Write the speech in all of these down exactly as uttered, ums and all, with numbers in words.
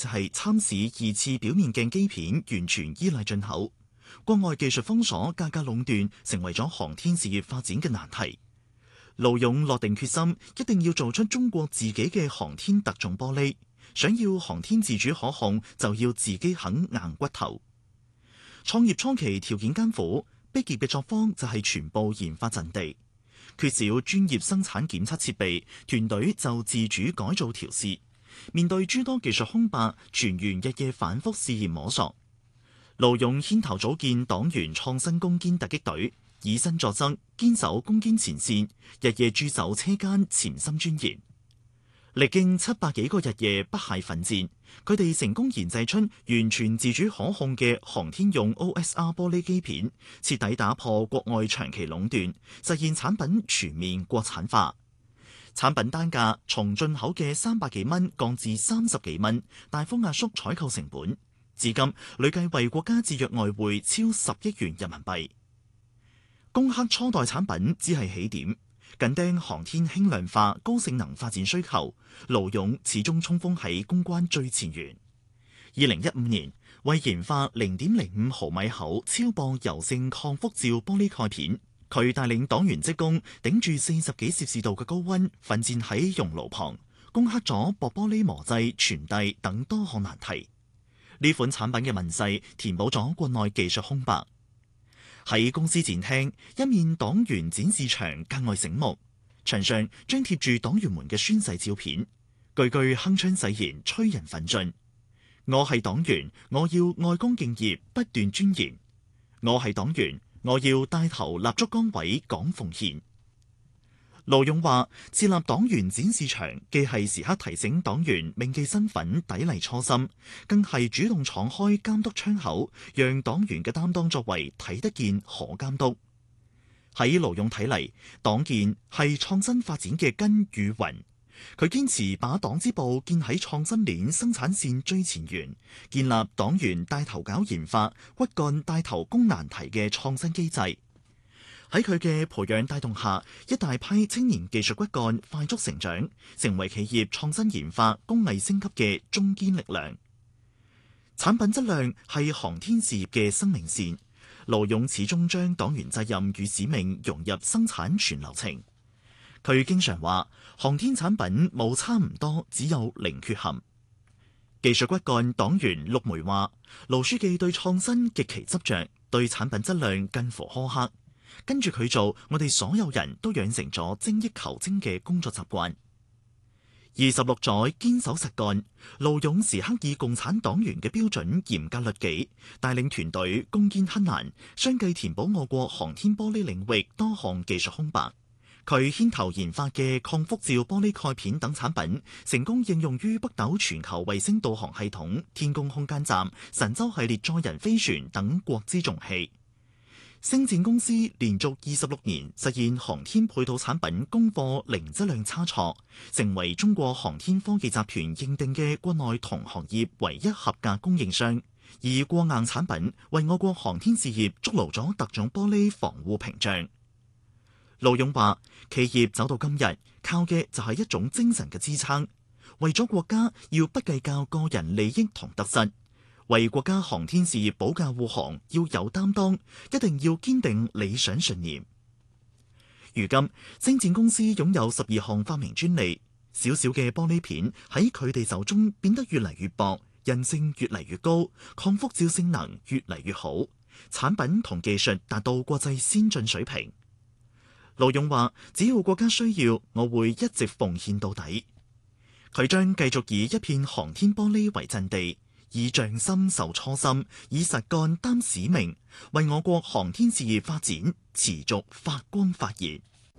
就係參試二次表面鏡機片完全依賴進口，國外技術封鎖、價格壟斷，成為咗航天事業發展嘅難題。盧勇落定決心，一定要做出中國自己嘅航天特種玻璃。想要航天自主可控，就要自己肯硬骨頭。創業初期條件艱苦，逼傑嘅作坊就係全部研發陣地，缺少專業生產檢測設備，團隊就自主改造調試。面對諸多技術空白，全員日夜反覆試驗摸索。盧勇牽頭組建黨員創新攻堅突擊隊，以身作則，堅守攻堅前線，日夜駐守車間，潛心鑽研。歷經七百幾個日夜不懈奮戰，佢哋成功研製出完全自主可控嘅航天用 O S R 玻璃機片，徹底打破國外長期壟斷，實現產品全面國產化。產品單價從進口嘅三百幾蚊降至三十幾蚊，大幅壓縮採購成本。至今累計為國家節約外匯超十億元人民幣。攻克初代產品只係起點。緊盯航天輕量化、高性能發展需求，盧勇始終衝鋒喺攻關最前沿。二零一五年，為研發零點零五毫米厚超薄柔性抗輻照玻璃蓋片，佢帶領黨員職工頂住四十幾攝氏度嘅高溫，奮戰喺熔爐旁，攻克咗薄玻璃磨製、傳遞等多項難題。呢款產品嘅問世，填補咗國內技術空白。喺公司展廳，一面黨員展示牆格外醒目，牆上張貼住黨員們嘅宣誓照片，句句鏗鏘誓言催人奮進。我係黨員，我要愛公敬業，不斷鑽研。我係黨員，我要帶頭立足崗位，講奉獻。盧勇話：設立黨員展示場，既係時刻提醒黨員銘記身份、砥礪初心，更係主動敞開監督窗口，讓黨員嘅擔當作為睇得見、可監督。喺盧勇睇嚟，黨建係創新發展嘅根與魂。佢堅持把黨支部建喺創新鏈生產線最前沿，建立黨員帶頭搞研發、骨幹帶頭攻難題嘅創新機制。喺佢嘅培養帶動下，一大批青年技術骨幹快速成長，成為企業創新研發、工藝升級嘅中堅力量。產品質量係航天事業嘅生命線，盧勇始終將黨員責任與使命融入生產全流程。佢經常話：航天產品冇差唔多，只有零缺陷。技術骨幹黨員陸梅話：盧書記對創新極其執着，對產品質量近乎苛刻。跟住佢做，我哋所有人都養成咗精益求精嘅工作習慣。二十六載堅守實幹，盧勇時刻以共產黨員嘅標準嚴格律己，帶領團隊攻堅克難，相繼填補我國航天玻璃領域多項技術空白。佢牽頭研發嘅抗輻照玻璃蓋片等產品，成功應用於北斗全球衛星導航系統、天宮空間站、神舟系列載人飛船等國之重器。星展公司連續二十六年實現航天配套產品供貨零質量差錯，成為中國航天科技集團認定嘅國內同行業唯一合格供應商，以過硬產品為我國航天事業築牢咗特種玻璃防護屏障。盧勇話：企業走到今日，靠嘅就係一種精神嘅支撐，為咗國家要不計較個人利益同得失。為國家航天事業保駕護航要有擔當，一定要堅定理想信念。如今，星展公司擁有十二項發明專利，小小嘅玻璃片喺佢哋手中變得越嚟越薄，韌性越嚟越高，抗輻照性能越嚟越好，產品同技術達到國際先進水平。盧勇話：只要國家需要，我會一直奉獻到底。佢將繼續以一片航天玻璃為陣地，以匠心受初心，以實幹擔使命，為我國航天事業發展持續發光發熱。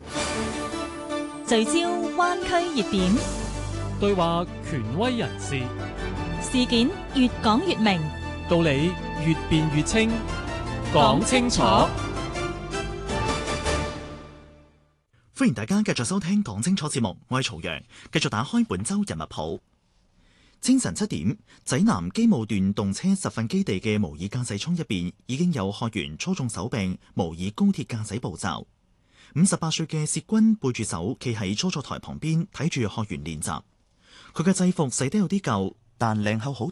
聚焦灣區熱點， 對話權威人士， 事件越講越明， 道理越辯越清，講清楚。 歡迎大家繼續收聽講清楚節目，我係曹陽，繼續打開本周人物譜。清晨七點，濟南機務電動車實訓基地嘅模擬駕駛艙入邊已經有學員操縱手柄模擬高鐵駕駛步驟。五十八歲嘅薛軍背住手企喺操作台旁邊睇住學員練習。佢嘅制服洗得有啲舊，但領口好